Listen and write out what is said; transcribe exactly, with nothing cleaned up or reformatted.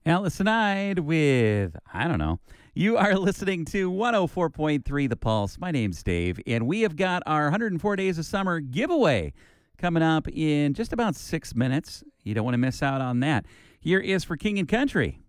Allison Hyde with, I don't know. You are listening to one oh four point three The Pulse. My name's Dave, and we have got our one hundred four Days of Summer giveaway coming up in just about six minutes. You don't want to miss out on that. Here is For King and Country.